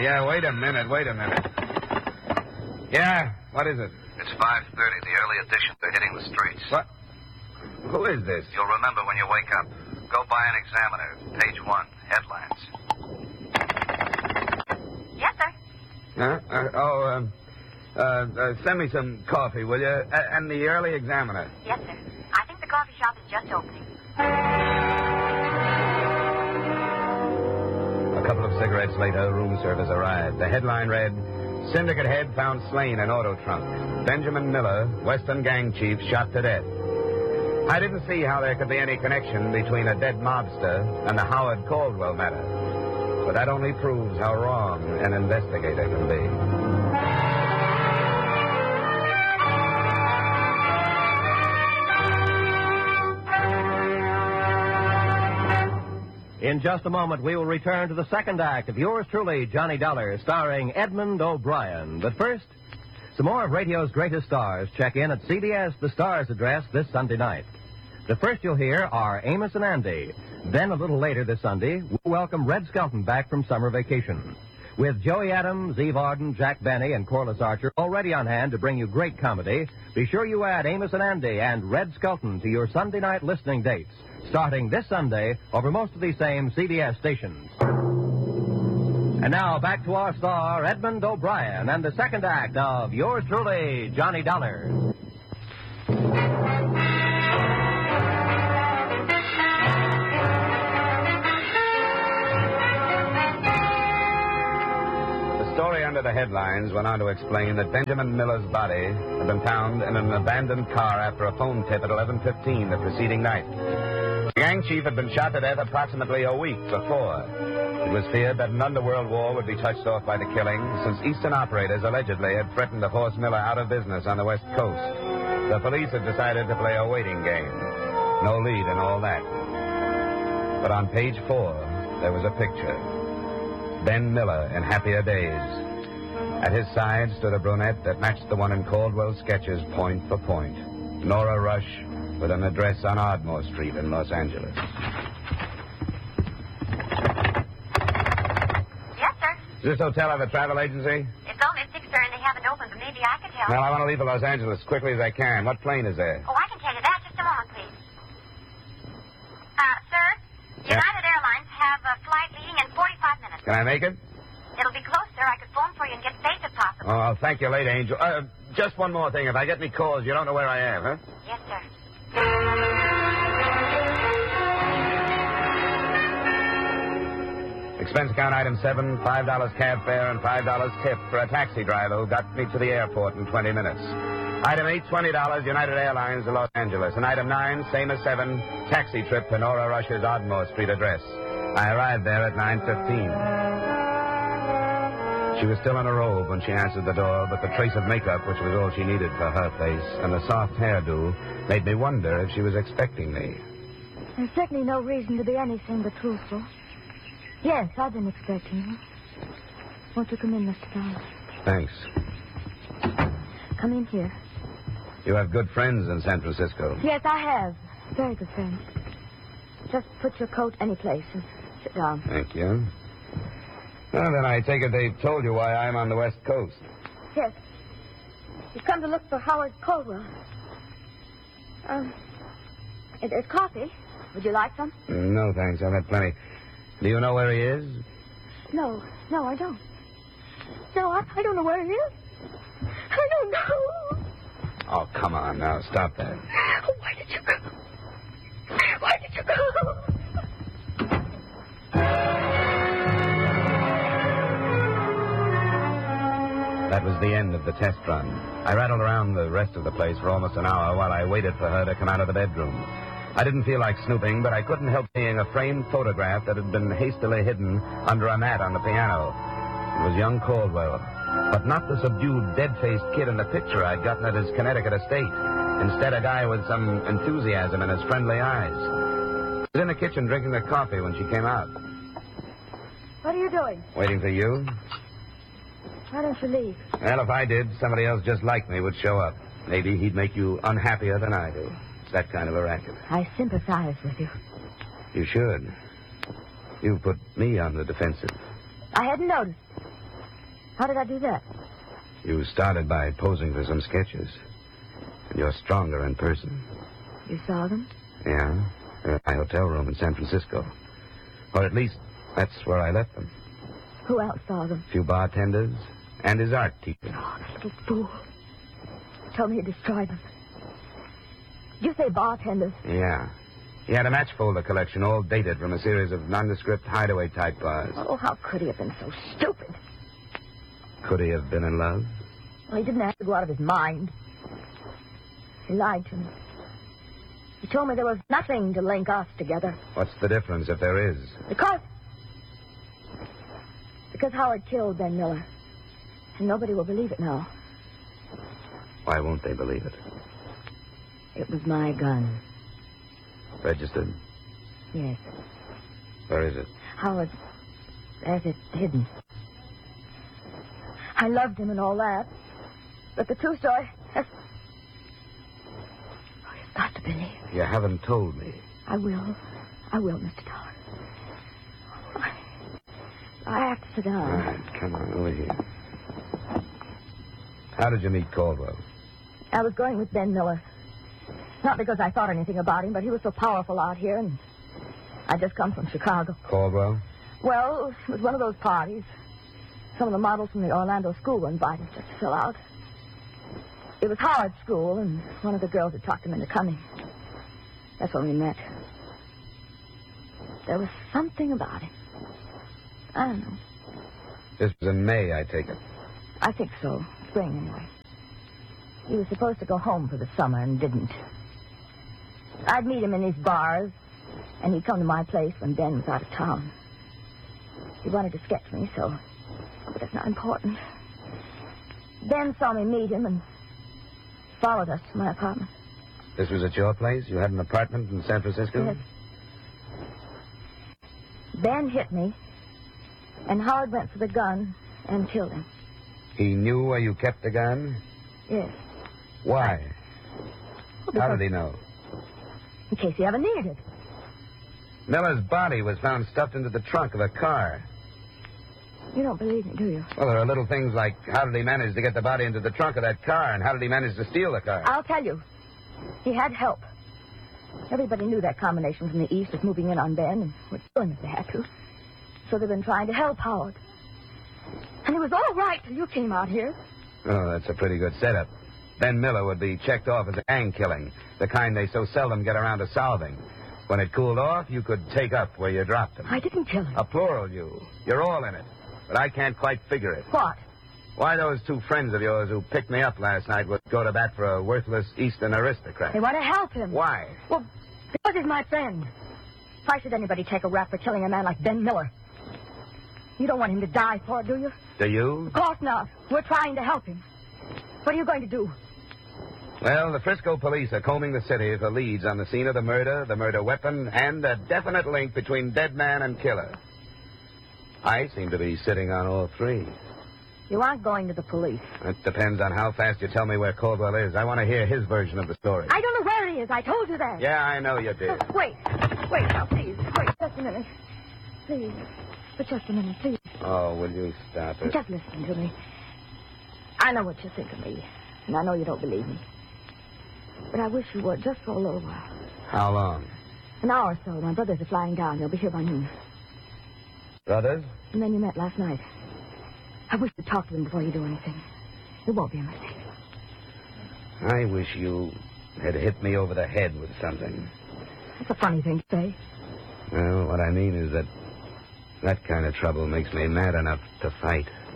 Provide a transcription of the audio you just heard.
Yeah, wait a minute. Yeah, what is it? It's 5:30. The early editions are hitting the streets. What? Who is this? You'll remember when you wake up. Go buy an Examiner. Page 1. Headlines. Yes, sir. Send me some coffee, will you? And the early Examiner. Yes, sir. I think the coffee shop is just opening. A couple of cigarettes later, room service arrived. The headline read, Syndicate head found slain in auto trunk. Benjamin Miller, Western gang chief, shot to death. I didn't see how there could be any connection between a dead mobster and the Howard Caldwell matter. But that only proves how wrong an investigator can be. In just a moment, we will return to the second act of yours truly, Johnny Dollar, starring Edmund O'Brien. But first, some more of radio's greatest stars check in at CBS The Stars address this Sunday night. The first you'll hear are Amos and Andy. Then, a little later this Sunday, we'll welcome Red Skelton back from summer vacation. With Joey Adams, Eve Arden, Jack Benny, and Corliss Archer already on hand to bring you great comedy, be sure you add Amos and Andy and Red Skelton to your Sunday night listening dates, starting this Sunday over most of these same CBS stations. And now, back to our star, Edmund O'Brien, and the second act of yours truly, Johnny Dollar. The story under the headlines went on to explain that Benjamin Miller's body had been found in an abandoned car after a phone tip at 11:15 the preceding night. The gang chief had been shot to death approximately a week before. It was feared that an underworld war would be touched off by the killing, since Eastern operators allegedly had threatened to force Miller out of business on the West Coast. The police had decided to play a waiting game. No lead in all that. But on page 4, there was a picture. Ben Miller in happier days. At his side stood a brunette that matched the one in Caldwell's sketches point for point. Nora Rush, with an address on Ardmore Street in Los Angeles. Yes, sir. Does this hotel have a travel agency? It's only 6, sir, and they haven't opened, but maybe I could help. Well, I want to leave for Los Angeles as quickly as I can. What plane is there? Oh, I can tell you that. Just a moment, please. Sir, United Airlines have a flight leaving in 45 minutes. Can I make it? It'll be close, sir. I could phone for you and get space if possible. Oh, I'll thank you later, Angel. Just one more thing. If I get any calls, you don't know where I am, huh? Yes, sir. Expense account item 7, $5 cab fare and $5 tip for a taxi driver who got me to the airport in 20 minutes. Item 8, $20, United Airlines to Los Angeles. And item 9, same as 7, taxi trip to Nora Rush's Ardmore Street address. I arrived there at 9:15. She was still in a robe when she answered the door, but the trace of makeup, which was all she needed for her face, and the soft hairdo, made me wonder if she was expecting me. There's certainly no reason to be anything but truthful. Yes, I've been expecting you. Won't you come in, Mr. Dollar? Thanks. Come in here. You have good friends in San Francisco. Yes, I have. Very good friends. Just put your coat any place and sit down. Thank you. Well, then I take it they've told you why I'm on the West Coast. Yes. You've come to look for Howard Caldwell. It's coffee. Would you like some? No, thanks. I've had plenty. Do you know where he is? No, I don't. No, I don't know where he is. I don't know. Oh, come on now. Stop that. Why did you go? Why did you go? That was the end of the test run. I rattled around the rest of the place for almost an hour while I waited for her to come out of the bedroom. I didn't feel like snooping, but I couldn't help seeing a framed photograph that had been hastily hidden under a mat on the piano. It was young Caldwell, but not the subdued, dead-faced kid in the picture I'd gotten at his Connecticut estate. Instead, a guy with some enthusiasm in his friendly eyes. He was in the kitchen drinking the coffee when she came out. What are you doing? Waiting for you. Why don't you leave? Well, if I did, somebody else just like me would show up. Maybe he'd make you unhappier than I do. It's that kind of a racket. I sympathize with you. You should. You put me on the defensive. I hadn't noticed. How did I do that? You started by posing for some sketches. And you're stronger in person. You saw them? Yeah. They're in my hotel room in San Francisco. Or at least, that's where I left them. Who else saw them? A few bartenders and his art teacher. Oh, this little fool. Tell me he destroyed them. Did you say bartenders? Yeah. He had a match folder collection all dated from a series of nondescript hideaway-type bars. Oh, how could he have been so stupid? Could he have been in love? Well, he didn't have to go out of his mind. He lied to me. He told me there was nothing to link us together. What's the difference if there is? Because Howard killed Ben Miller. And nobody will believe it now. Why won't they believe it? It was my gun. Registered? Yes. Where is it? Howard has it hidden. I loved him and all that. But the true story has... Oh, you've got to believe. You haven't told me. I will, Mr. Dollar. I have to sit down. All right, come on, over here. How did you meet Caldwell? I was going with Ben Miller. Not because I thought anything about him, but he was so powerful out here, and I'd just come from Chicago. Caldwell? Well, it was one of those parties. Some of the models from the Orlando school were invited just to fill out. It was Howard's school, and one of the girls had talked him into coming. That's when we met. There was something about him. I don't know. This was in May, I take it. I think so. Spring, anyway. He was supposed to go home for the summer and didn't. I'd meet him in these bars, and he'd come to my place when Ben was out of town. He wanted to sketch me, but that's not important. Ben saw me meet him and followed us to my apartment. This was at your place? You had an apartment in San Francisco? Yes. Ben hit me, and Howard went for the gun and killed him. He knew where you kept the gun? Yes. Why? Well, How did he know? In case he ever needed it. Miller's body was found stuffed into the trunk of a car. You don't believe me, do you? Well, there are little things like how did he manage to get the body into the trunk of that car, and how did he manage to steal the car? I'll tell you. He had help. Everybody knew that combination from the East was moving in on Ben, and would kill him if they had to. So they've been trying to help Howard. And it was all right till you came out here. Oh, that's a pretty good setup. Ben Miller would be checked off as a gang killing, the kind they so seldom get around to solving. When it cooled off, you could take up where you dropped him. I didn't kill him. A plural you. You're all in it. But I can't quite figure it. What? Why those two friends of yours who picked me up last night would go to bat for a worthless Eastern aristocrat. They want to help him. Why? Well, because he's my friend. Why should anybody take a rap for killing a man like Ben Miller? You don't want him to die for it, do you? Do you? Of course not. We're trying to help him. What are you going to do? Well, the Frisco police are combing the city for leads on the scene of the murder weapon, and a definite link between dead man and killer. I seem to be sitting on all three. You aren't going to the police. It depends on how fast you tell me where Caldwell is. I want to hear his version of the story. I don't know where he is. I told you that. Yeah, I know you did. Wait now, please. Wait, just a minute. Please. But just a minute, please. Oh, will you stop it? Just listen to me. I know what you think of me, and I know you don't believe me. But I wish you would, just for a little while. How long? An hour or so. My brothers are flying down. They'll be here by noon. Brothers? And then you met last night. I wish you'd talk to them before you do anything. It won't be a mistake. I wish you had hit me over the head with something. That's a funny thing to say. Well, what I mean is that kind of trouble makes me mad enough to fight.